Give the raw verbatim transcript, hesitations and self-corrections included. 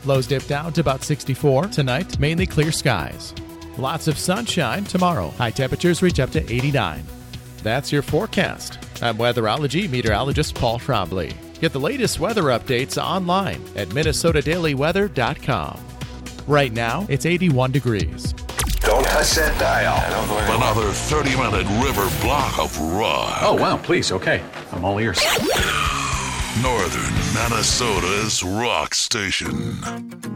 Lows dip down to about sixty-four. Tonight, mainly clear skies. Lots of sunshine tomorrow. High temperatures reach up to eighty-nine. That's your forecast. I'm weatherology meteorologist Paul Trombley. Get the latest weather updates online at minnesota daily weather dot com. Right now, it's eighty-one degrees. Don't touch that dial. Another thirty-minute river block of rock. Oh, wow, please, okay. I'm all ears. Northern Minnesota's rock station.